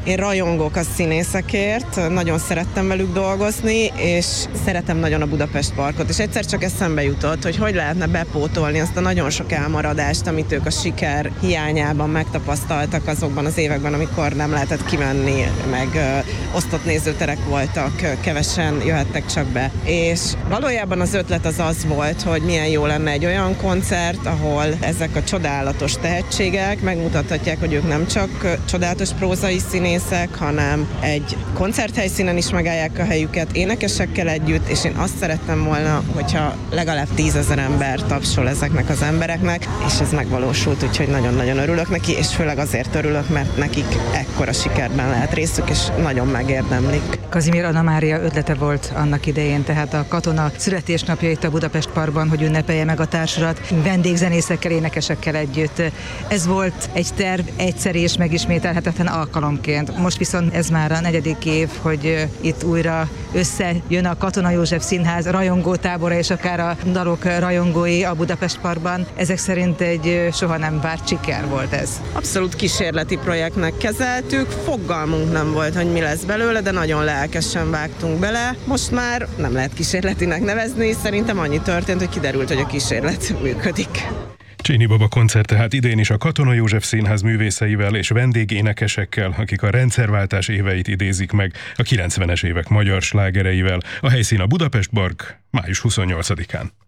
Én rajongok a színészekért, nagyon szerettem velük dolgozni, és szeretem nagyon a Budapest Parkot, és egyszer csak eszembe jutott, hogy lehetne bepótolni azt a nagyon sok elmaradást, amit ők a siker hiányában megtapasztaltak azokban az években, amikor nem lehetett kimenni, meg osztott nézőterek voltak, kevesen jöhettek csak be. És valójában az ötlet az volt, hogy milyen jó lenne egy olyan koncert, ahol ezek a csodálatos tehetségek megmutathatják, hogy ők nem csak csodálatos prózai színészek, hanem egy koncerthelyszínen is megállják a helyüket énekesekkel együtt, és én azt szerettem volna, hogyha legalább 10 000 ember tapsol ezeknek az embereknek, és ez megvalósult, úgyhogy nagyon-nagyon örülök neki, és főleg azért örülök, mert nekik ekkora sikerben lehet részük, és nagyon megérdemlik. Kazimír Anna Mária ötlete volt annak idején, tehát a katona születésnapja itt a Budapest Parkban, hogy ünnepelje meg a társulat vendégzenészekkel, énekesekkel együtt. Ez volt egy terv egyszer és megismételhetetlen alkalomként. Most viszont ez már a 4. év, hogy itt újra összejön a Katona József Színház rajongótábora és akár a dalok rajongói a Budapest Parkban. Ezek szerint egy soha nem várt siker volt ez. Abszolút kísérleti projektnek kezeltük, fogalmunk nem volt, hogy mi lesz belőle, de nagyon lelkesen vágtunk bele. Most már nem lehet kísérletinek nevezni, szerintem annyi történt, hogy kiderült, hogy a kísérlet működik. Cséni Baba koncert tehát idén is a Katona József Színház művészeivel és vendégénekesekkel, akik a rendszerváltás éveit idézik meg a 90-es évek magyar slágereivel. A helyszín a Budapest Park május 28-án.